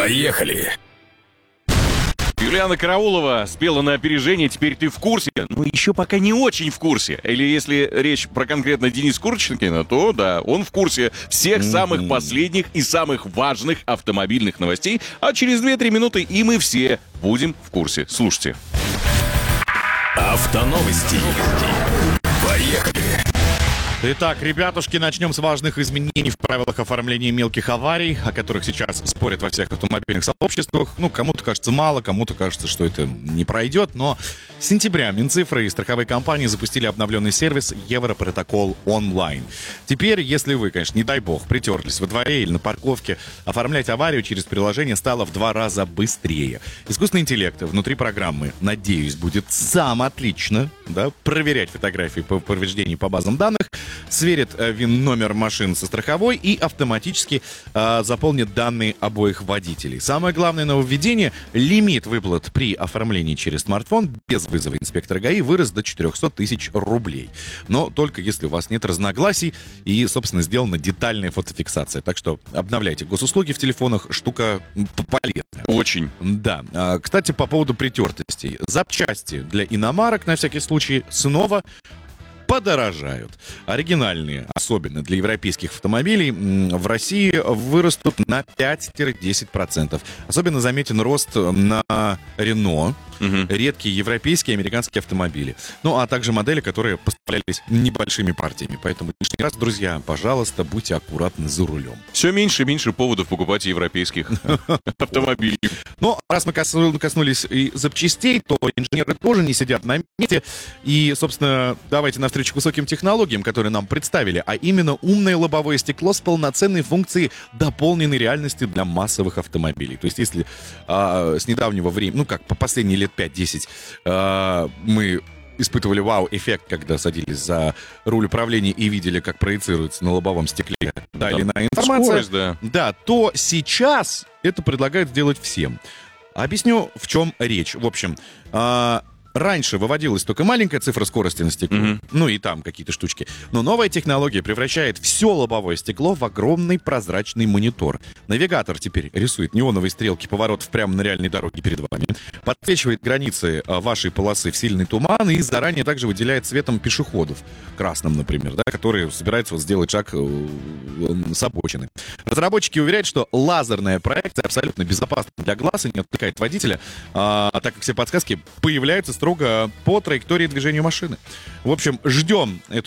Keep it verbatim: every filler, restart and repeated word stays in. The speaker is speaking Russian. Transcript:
Поехали! Юлиана Караулова спела на опережение, теперь ты в курсе. Ну, еще пока не очень в курсе. Или если речь про конкретно Дениса Курочкина, то да, он в курсе всех mm-hmm. самых последних и самых важных автомобильных новостей. А через две-три минуты и мы все будем в курсе. Слушайте. Автоновости. Поехали! Итак, ребятушки, начнем с важных изменений в правилах оформления мелких аварий, о которых сейчас спорят во всех автомобильных сообществах. Ну, кому-то кажется мало, кому-то кажется, что это не пройдет, но с сентября Минцифры и страховые компании запустили обновленный сервис Европротокол онлайн. Теперь, если вы, конечно, не дай бог, притерлись во дворе или на парковке, оформлять аварию через приложение стало в два раза быстрее. Искусственный интеллект внутри программы, надеюсь, будет сам отлично, да, проверять фотографии по повреждений по базам данных, сверит э, ВИН-номер машин со страховой и автоматически э, заполнит данные обоих водителей. Самое главное нововведение — лимит выплат при оформлении через смартфон без вызова инспектора ГАИ вырос до четыреста тысяч рублей. Но только если у вас нет разногласий и, собственно, сделана детальная фотофиксация. Так что обновляйте госуслуги в телефонах, штука полезная. Очень. Да. А, кстати, по поводу притертостей. Запчасти для иномарок, на всякий случай, снова подорожают. Оригинальные, особенно для европейских автомобилей, в России вырастут на пять-десять процентов. Особенно заметен рост на Renault, угу. редкие европейские и американские автомобили. Ну, а также модели, которые поставлялись небольшими партиями. Поэтому лишний раз, друзья, пожалуйста, будьте аккуратны за рулем. Все меньше и меньше поводов покупать европейских автомобилей. Ну, раз мы коснулись и запчастей, то инженеры тоже не сидят на месте. И, собственно, давайте навстречу к высоким технологиям, которые нам представили, а именно умное лобовое стекло с полноценной функцией дополненной реальности для массовых автомобилей. То есть, если а, с недавнего времени, ну как, по последние лет пять-десять а, мы испытывали вау-эффект, когда садились за руль управления и видели, как проецируется на лобовом стекле та или иная информация, скорость, да. да, то сейчас это предлагают сделать всем. Объясню, в чем речь. В общем, а, раньше выводилась только маленькая цифра скорости на стекло, mm-hmm. ну и там какие-то штучки. Но новая технология превращает все лобовое стекло в огромный прозрачный монитор. Навигатор теперь рисует неоновые стрелки поворотов прямо на реальной дороге перед вами, подсвечивает границы вашей полосы в сильный туман и заранее также выделяет цветом пешеходов, красным, например, да, которые собираются вот сделать шаг с обочины. Разработчики уверяют, что лазерная проекция абсолютно безопасна для глаз и не отвлекает водителя, а, так как все подсказки появляются строго по траектории движения машины. В общем, ждем эту